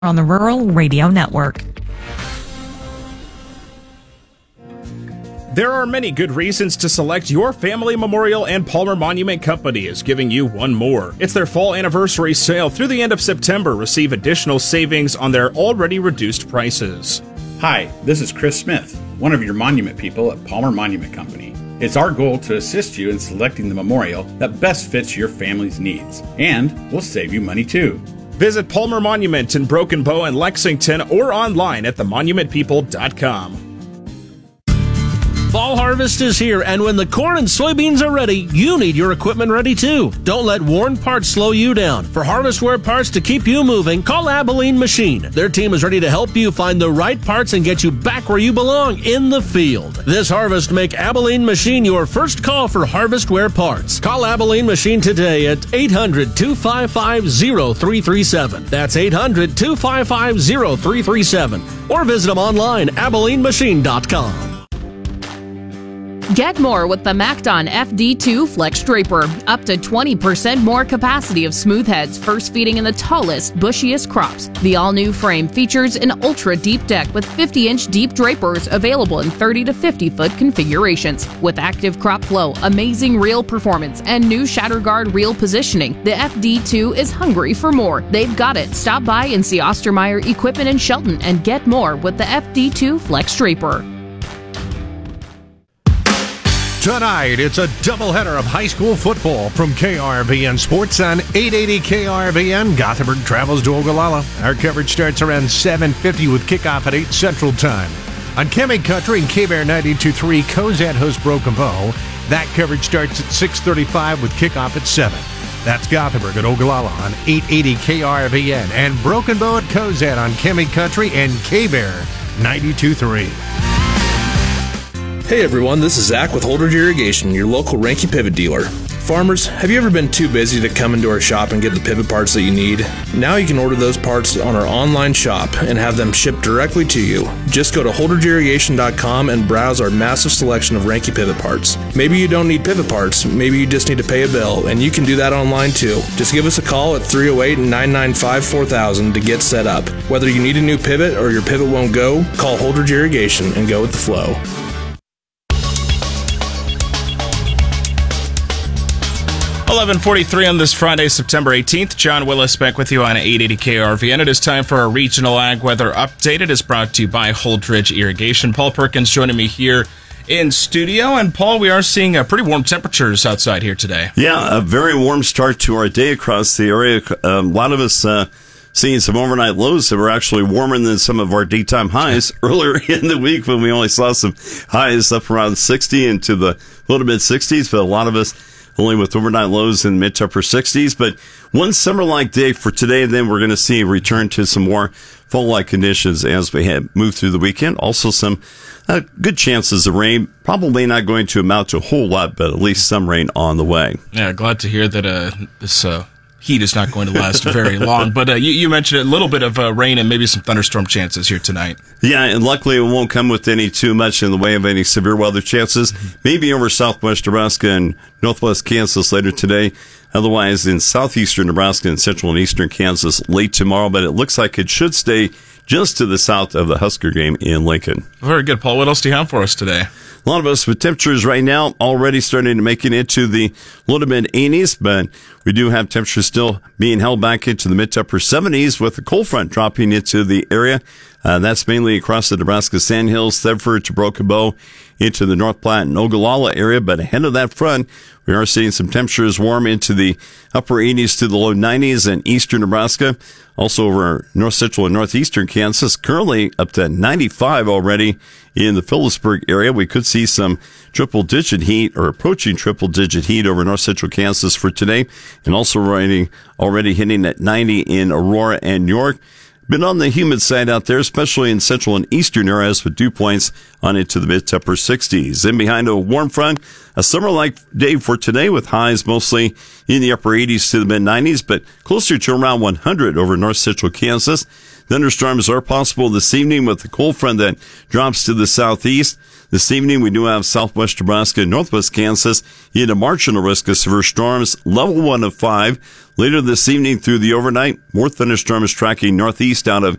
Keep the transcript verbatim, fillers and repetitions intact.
on the Rural Radio Network. There are many good reasons to select your family memorial, and Palmer Monument Company is giving you one more. It's their fall anniversary sale through the end of September. Receive additional savings on their already reduced prices. Hi, this is Chris Smith, one of your monument people at Palmer Monument Company. It's our goal to assist you in selecting the memorial that best fits your family's needs, and we'll save you money too. Visit Palmer Monument in Broken Bow and Lexington or online at the monument people dot com. Fall harvest is here, and when the corn and soybeans are ready, you need your equipment ready too. Don't let worn parts slow you down. For harvestware parts to keep you moving, call Abilene Machine. Their team is ready to help you find the right parts and get you back where you belong, in the field. This harvest, make Abilene Machine your first call for harvestware parts. Call Abilene Machine today at eight hundred, two five five, zero three three seven. That's eight hundred, two five five, zero three three seven. Or visit them online, abilene machine dot com. Get more with the MacDon F D two Flex Draper. Up to twenty percent more capacity of smooth heads, first feeding in the tallest, bushiest crops. The all-new frame features an ultra-deep deck with fifty-inch deep drapers available in thirty to fifty foot configurations. With active crop flow, amazing reel performance, and new shatter guard reel positioning, the F D two is hungry for more. They've got it. Stop by and see Ostermeyer Equipment in Shelton and get more with the F D two Flex Draper. Tonight, it's a doubleheader of high school football from K R V N Sports on eight eighty K R V N. Gothenburg travels to Ogallala. Our coverage starts around seven fifty with kickoff at eight Central Time. On Kemi Country and K-Bear ninety-two point three, Cozad hosts Broken Bow. That coverage starts at six thirty-five with kickoff at seven. That's Gothenburg at Ogallala on eight eighty K R V N. And Broken Bow at Cozad on Kemi Country and K-Bear ninety-two point three. Hey everyone, this is Zach with Holdridge Irrigation, your local Ranky pivot dealer. Farmers, have you ever been too busy to come into our shop and get the pivot parts that you need? Now you can order those parts on our online shop and have them shipped directly to you. Just go to holdridge irrigation dot com and browse our massive selection of Ranky pivot parts. Maybe you don't need pivot parts, maybe you just need to pay a bill, and you can do that online too. Just give us a call at three oh eight, nine nine five, four thousand to get set up. Whether you need a new pivot or your pivot won't go, call Holdridge Irrigation and go with the flow. eleven forty-three on this Friday, September eighteenth. John Willis back with you on eight eighty K R V N. It is time for our regional ag weather update. It is brought to you by Holdridge Irrigation. Paul Perkins joining me here in studio. And Paul, we are seeing uh, pretty warm temperatures outside here today. Yeah, a very warm start to our day across the area. Um, a lot of us uh, seeing some overnight lows that were actually warmer than some of our daytime highs earlier in the week, when we only saw some highs up around sixty into the low to mid sixties. But a lot of us only with overnight lows in mid to upper sixties. But one summer-like day for today, and then we're going to see a return to some more fall-like conditions as we have moved through the weekend. Also some uh, good chances of rain. Probably not going to amount to a whole lot, but at least some rain on the way. Yeah, glad to hear that uh, this uh, heat is not going to last very long. But uh, you, you mentioned a little bit of uh, rain and maybe some thunderstorm chances here tonight. Yeah, and luckily it won't come with any too much in the way of any severe weather chances. Maybe over southwest Nebraska and northwest Kansas later today. Otherwise, in southeastern Nebraska and central and eastern Kansas late tomorrow. But it looks like it should stay just to the south of the Husker game in Lincoln. Very good, Paul. What else do you have for us today? A lot of us with temperatures right now already starting to make it into the low to mid eighties, but we do have temperatures still being held back into the mid to upper seventies with the cold front dropping into the area. Uh, that's mainly across the Nebraska Sandhills, Thedford to Broken Bow into the North Platte and Ogallala area. But ahead of that front, we are seeing some temperatures warm into the upper eighties to the low nineties in eastern Nebraska. Also over north central and northeastern Kansas, currently up to ninety-five already in the Phillipsburg area. We could see some triple digit heat or approaching triple digit heat over north central Kansas for today. And also running, already hitting at ninety in Aurora and York. Been on the humid side out there, especially in central and eastern areas with dew points on into the mid to upper sixties. In behind a warm front, a summer-like day for today with highs mostly in the upper eighties to the mid nineties, but closer to around one hundred over north central Kansas. Thunderstorms are possible this evening with the cold front that drops to the southeast. This evening, we do have southwest Nebraska and northwest Kansas into marginal risk of severe storms, level one of five. Later this evening through the overnight, more thunderstorms tracking northeast out of